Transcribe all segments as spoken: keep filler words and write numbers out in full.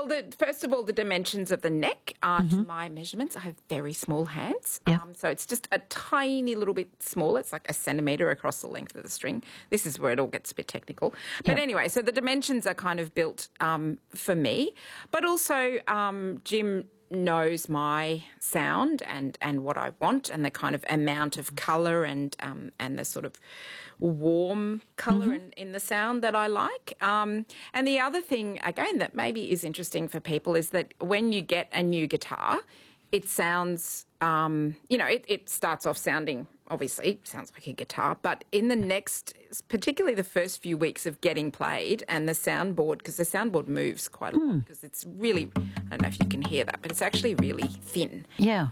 the, first of all, the dimensions of the neck are Mm-hmm. to my measurements. I have very small hands. Yeah. Um, so it's just a tiny little bit smaller. It's like a centimetre across the length of the string. This is where it all gets a bit technical. But Yeah. anyway, so the dimensions are kind of built um, for me. But also um, Jim knows my sound and, and what I want and the kind of amount of colour and um, and the sort of warm colour Mm-hmm. in, in the sound that I like. Um, and the other thing, again, that maybe is interesting for people is that when you get a new guitar, it sounds, um, you know, it, it starts off sounding, obviously, sounds like a guitar, but in the next, particularly the first few weeks of getting played and the soundboard, because the soundboard moves quite a lot, because it's really, I don't know if you can hear that, but it's actually really thin. Yeah.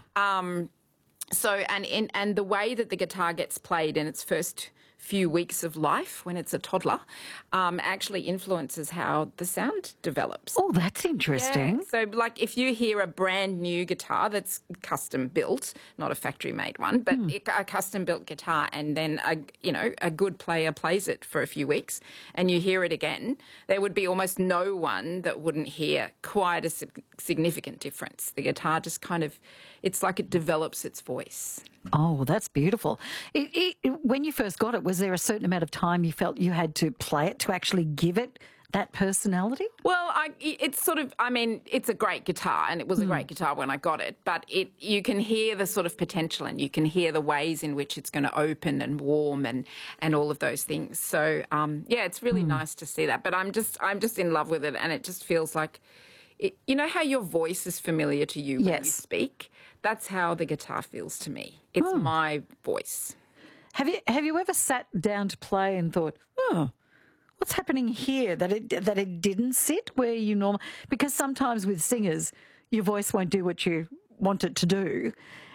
So, and in, and the way that the guitar gets played in its first few weeks of life when it's a toddler um, actually influences how the sound develops. Oh, that's interesting. Yeah. So, like, if you hear a brand new guitar that's custom built, not a factory made one, but a custom built guitar, and then a you know a good player plays it for a few weeks, and you hear it again, there would be almost no one that wouldn't hear quite a sig- significant difference. The guitar just kind of, it's like it develops its voice. Oh, well, that's beautiful. It, it, when you first got it, was there a certain amount of time you felt you had to play it to actually give it that personality? Well, I, it's sort of, I mean, it's a great guitar, and it was a great guitar when I got it, but it you can hear the sort of potential, and you can hear the ways in which it's going to open and warm and, and all of those things. So, um, yeah, it's really nice to see that. But I'm just I'm just in love with it, and it just feels like, it, you know how your voice is familiar to you when you Yes. speak? That's how the guitar feels to me. It's my voice. Have you have you ever sat down to play and thought, oh, what's happening here that it that it didn't sit where you normally? Because sometimes with singers, your voice won't do what you want it to do,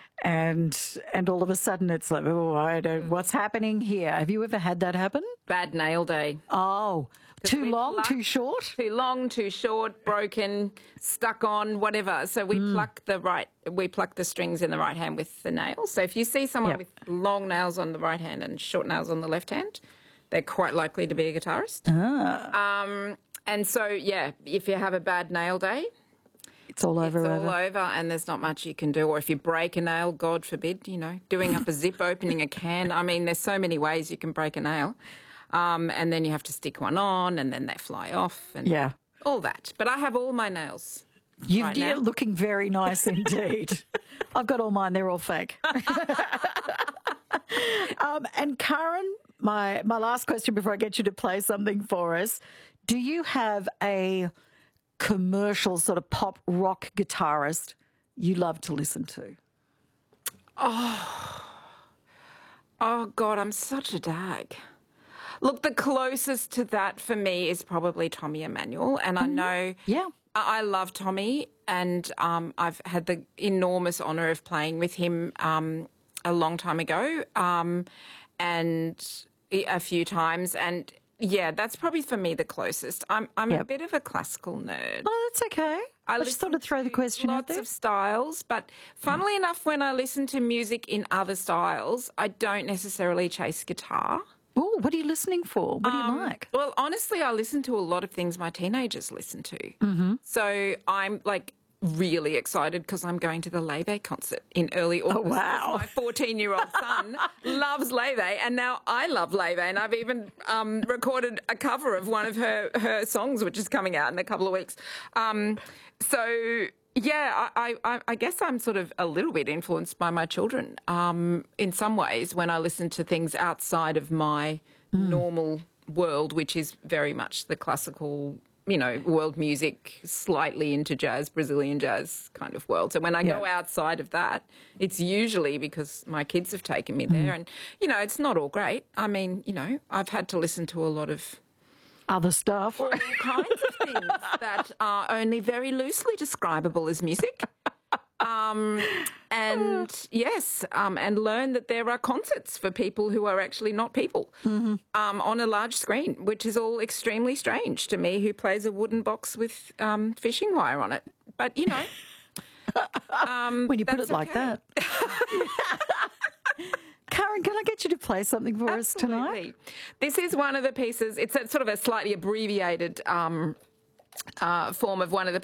and and all of a sudden it's like, oh, I don't. What's happening here? Have you ever had that happen? Bad nail day. Oh, too we long, pluck- too short. Too long, too short, broken, stuck on, whatever. So we pluck the right, we pluck the strings in the right hand with the nails. So if you see someone Yep. with long nails on the right hand and short nails on the left hand, they're quite likely to be a guitarist. Ah. Um, and so, yeah, if you have a bad nail day, It's all over. it's all over. over and there's not much you can do. Or if you break a nail, God forbid, you know, doing up a zip, opening a can. I mean, there's so many ways you can break a nail. Um, and then you have to stick one on and then they fly off and Yeah. all that. But I have all my nails. You've, right you're now. looking very nice indeed. I've got all mine; they're all fake. um, and Karen, my my last question before I get you to play something for us: do you have a commercial sort of pop rock guitarist you love to listen to? Oh, God, I'm such a dag. Look, the closest to that for me is probably Tommy Emmanuel. And I know Yeah. I I love Tommy, and um, I've had the enormous honour of playing with him um, a long time ago um, and a few times. And, yeah, that's probably for me the closest. I'm, I'm a Yep. bit of a classical nerd. Oh, that's okay. I, just listen thought I'd throw the to question out lots there. of styles, but funnily enough, when I listen to music in other styles, I don't necessarily chase guitar. Oh, what are you listening for? What do you Um, like? Well, honestly, I listen to a lot of things my teenagers listen to. Mm-hmm. So I'm like really excited because I'm going to the Leve concert in early August. wow. My fourteen-year-old son loves Leve, and now I love Leve, and I've even um, recorded a cover of one of her, her songs, which is coming out in a couple of weeks. Um, so... Yeah, I, I, I guess I'm sort of a little bit influenced by my children um, in some ways when I listen to things outside of my normal world, which is very much the classical, you know, world music, slightly into jazz, Brazilian jazz kind of world. So when I go Yeah. outside of that, it's usually because my kids have taken me there. And, you know, it's not all great. I mean, you know, I've had to listen to a lot of Other stuff. all kinds of things that are only very loosely describable as music. Um, and yes, um, and learn that there are concerts for people who are actually not people um, on a large screen, which is all extremely strange to me, who plays a wooden box with um, fishing wire on it. But, you know. Um, When you put that's it like okay. that. Karen, can I get you to play something for us tonight? Absolutely. This is one of the pieces, it's a, sort of a slightly abbreviated um, uh, form of one of the